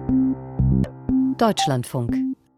Deutschlandfunk.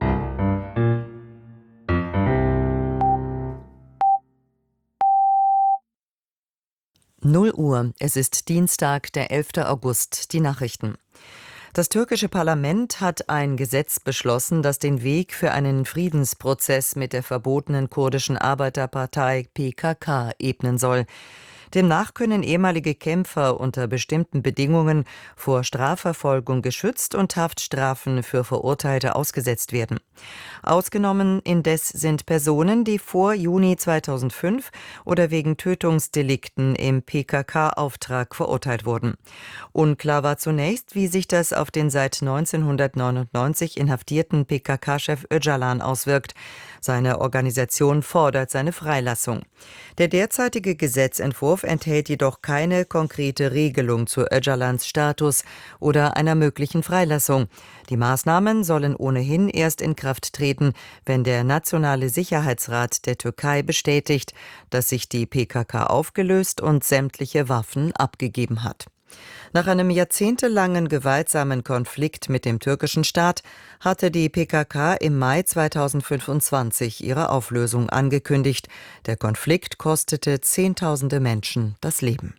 Uhr. Es ist Dienstag, der 11. August. Die Nachrichten. Das türkische Parlament hat ein Gesetz beschlossen, das den Weg für einen Friedensprozess mit der verbotenen kurdischen Arbeiterpartei PKK ebnen soll. Demnach können ehemalige Kämpfer unter bestimmten Bedingungen vor Strafverfolgung geschützt und Haftstrafen für Verurteilte ausgesetzt werden. Ausgenommen indes sind Personen, die vor Juni 2005 oder wegen Tötungsdelikten im PKK-Auftrag verurteilt wurden. Unklar war zunächst, wie sich das auf den seit 1999 inhaftierten PKK-Chef Öcalan auswirkt. Seine Organisation fordert seine Freilassung. Der derzeitige Gesetzentwurf enthält jedoch keine konkrete Regelung zu Öcalans Status oder einer möglichen Freilassung. Die Maßnahmen sollen ohnehin erst in Kraft treten, wenn der Nationale Sicherheitsrat der Türkei bestätigt, dass sich die PKK aufgelöst und sämtliche Waffen abgegeben hat. Nach einem jahrzehntelangen gewaltsamen Konflikt mit dem türkischen Staat hatte die PKK im Mai 2025 ihre Auflösung angekündigt. Der Konflikt kostete Zehntausende Menschen das Leben.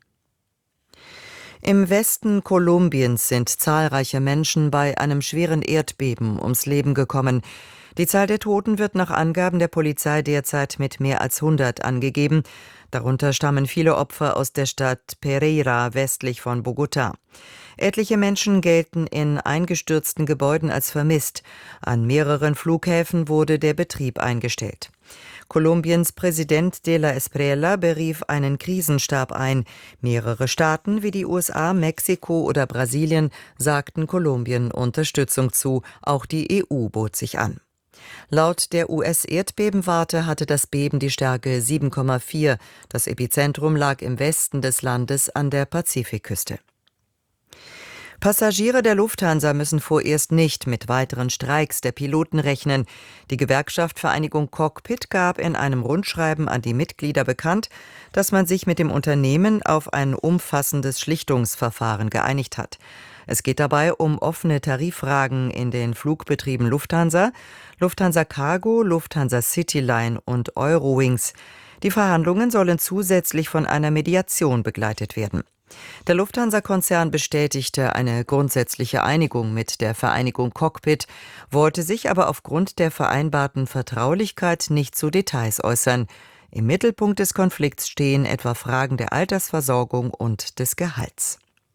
Im Westen Kolumbiens sind zahlreiche Menschen bei einem schweren Erdbeben ums Leben gekommen. Die Zahl der Toten wird nach Angaben der Polizei derzeit mit mehr als 100 angegeben. Darunter stammen viele Opfer aus der Stadt Pereira westlich von Bogotá. Etliche Menschen gelten in eingestürzten Gebäuden als vermisst. An mehreren Flughäfen wurde der Betrieb eingestellt. Kolumbiens Präsident de la Espriella berief einen Krisenstab ein. Mehrere Staaten wie die USA, Mexiko oder Brasilien sagten Kolumbien Unterstützung zu. Auch die EU bot sich an. Laut der US-Erdbebenwarte hatte das Beben die Stärke 7,4. Das Epizentrum lag im Westen des Landes an der Pazifikküste. Passagiere der Lufthansa müssen vorerst nicht mit weiteren Streiks der Piloten rechnen. Die Gewerkschaft Vereinigung Cockpit gab in einem Rundschreiben an die Mitglieder bekannt, dass man sich mit dem Unternehmen auf ein umfassendes Schlichtungsverfahren geeinigt hat. Es geht dabei um offene Tariffragen in den Flugbetrieben Lufthansa, Lufthansa Cargo, Lufthansa Cityline und Eurowings. Die Verhandlungen sollen zusätzlich von einer Mediation begleitet werden. Der Lufthansa-Konzern bestätigte eine grundsätzliche Einigung mit der Vereinigung Cockpit, wollte sich aber aufgrund der vereinbarten Vertraulichkeit nicht zu Details äußern. Im Mittelpunkt des Konflikts stehen etwa Fragen der Altersversorgung und des Gehalts.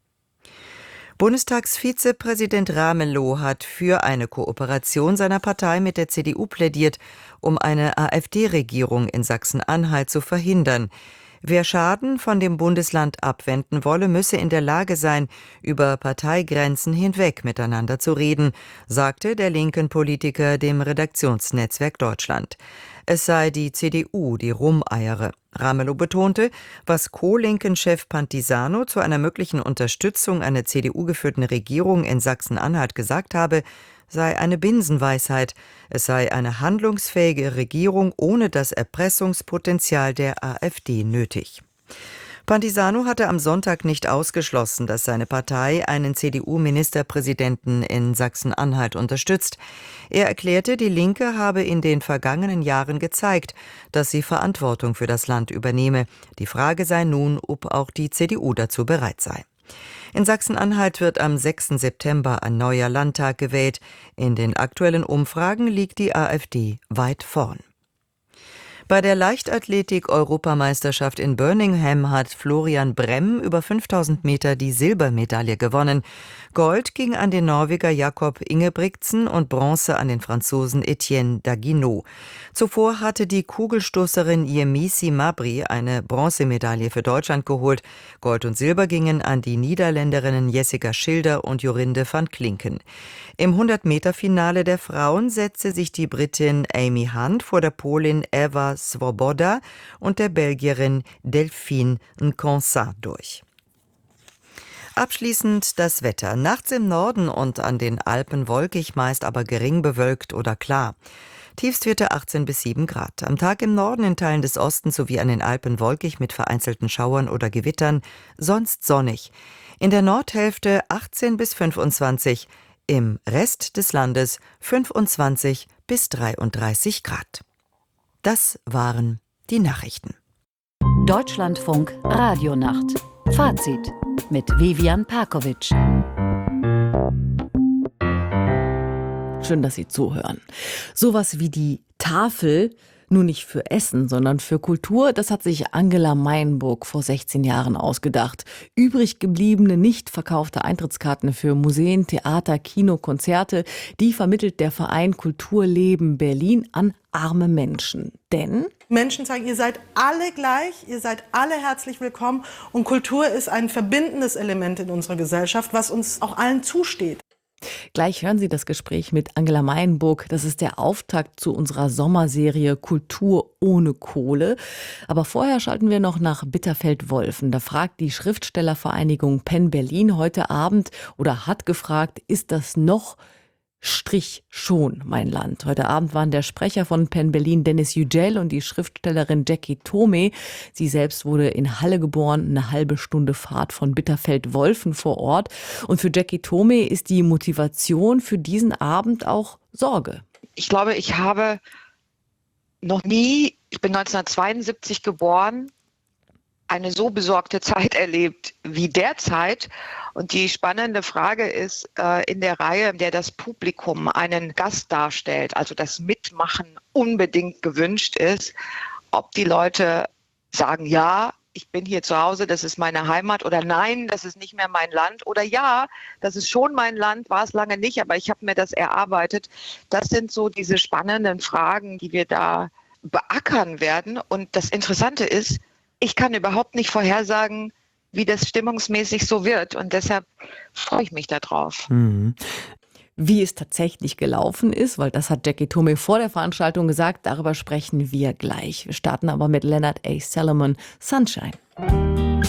Bundestagsvizepräsident Ramelow hat für eine Kooperation seiner Partei mit der CDU plädiert, um eine AfD-Regierung in Sachsen-Anhalt zu verhindern. Wer Schaden von dem Bundesland abwenden wolle, müsse in der Lage sein, über Parteigrenzen hinweg miteinander zu reden, sagte der linken Politiker dem Redaktionsnetzwerk Deutschland. Es sei die CDU, die rumeiere. Ramelow betonte, was Co-Linken-Chef Pantisano zu einer möglichen Unterstützung einer CDU-geführten Regierung in Sachsen-Anhalt gesagt habe, sei eine Binsenweisheit. Es sei eine handlungsfähige Regierung ohne das Erpressungspotenzial der AfD nötig. Pantisano hatte am Sonntag nicht ausgeschlossen, dass seine Partei einen CDU-Ministerpräsidenten in Sachsen-Anhalt unterstützt. Er erklärte, die Linke habe in den vergangenen Jahren gezeigt, dass sie Verantwortung für das Land übernehme. Die Frage sei nun, ob auch die CDU dazu bereit sei. In Sachsen-Anhalt wird am 6. September ein neuer Landtag gewählt. In den aktuellen Umfragen liegt die AfD weit vorn. Bei der Leichtathletik-Europameisterschaft in Birmingham hat Florian Brem über 5000 Meter die Silbermedaille gewonnen. Gold ging an den Norweger Jakob Ingebrigtsen und Bronze an den Franzosen Etienne Daguineau. Zuvor hatte die Kugelstoßerin Yemisi Mabry eine Bronzemedaille für Deutschland geholt. Gold und Silber gingen an die Niederländerinnen Jessica Schilder und Jorinde van Klinken. Im 100-Meter-Finale der Frauen setzte sich die Britin Amy Hunt vor der Polin Eva Swoboda und der Belgierin Delphine Nkonsa durch. Abschließend das Wetter. Nachts im Norden und an den Alpen wolkig, meist aber gering bewölkt oder klar. Tiefstwerte 18 bis 7 Grad. Am Tag im Norden in Teilen des Ostens sowie an den Alpen wolkig mit vereinzelten Schauern oder Gewittern, sonst sonnig. In der Nordhälfte 18 bis 25, im Rest des Landes 25 bis 33 Grad. Das waren die Nachrichten. Deutschlandfunk Radionacht. Fazit mit Vivian Perkovic. Schön, dass Sie zuhören. Sowas wie die Tafel, nur nicht für Essen, sondern für Kultur, das hat sich Angela Maienburg vor 16 Jahren ausgedacht. Übrig gebliebene, nicht verkaufte Eintrittskarten für Museen, Theater, Kino, Konzerte, die vermittelt der Verein Kulturleben Berlin an arme Menschen. Denn Menschen sagen, ihr seid alle gleich, ihr seid alle herzlich willkommen und Kultur ist ein verbindendes Element in unserer Gesellschaft, was uns auch allen zusteht. gleich hören Sie das Gespräch mit Angela Maienburg. Das ist der Auftakt zu unserer Sommerserie Kultur ohne Kohle. Aber vorher schalten wir noch nach Bitterfeld-Wolfen. Da fragt die Schriftstellervereinigung Penn Berlin heute Abend oder hat gefragt, ist das noch schon mein Land. Heute Abend waren der Sprecher von Penn Berlin Dennis Yücel und die Schriftstellerin Jackie Tome. Sie selbst wurde in Halle geboren, eine halbe Stunde Fahrt von Bitterfeld-Wolfen vor Ort. Und für Jackie Tome ist die Motivation für diesen Abend auch Sorge. Ich glaube, ich habe noch nie, ich bin 1972 geboren, eine so besorgte Zeit erlebt wie derzeit. Und die spannende Frage ist in der Reihe, in der das Publikum einen Gast darstellt, also das Mitmachen unbedingt gewünscht ist, ob die Leute sagen, ja, ich bin hier zu Hause, das ist meine Heimat, oder nein, das ist nicht mehr mein Land, oder ja, das ist schon mein Land, war es lange nicht, aber ich habe mir das erarbeitet. Das sind so diese spannenden Fragen, die wir da beackern werden. Und das Interessante ist, ich kann überhaupt nicht vorhersagen, wie das stimmungsmäßig so wird. Und deshalb freue ich mich darauf. Wie es tatsächlich gelaufen ist, weil das hat Jackie Tome vor der Veranstaltung gesagt, darüber sprechen wir gleich. Wir starten aber mit Leonard A. Salomon, Sunshine.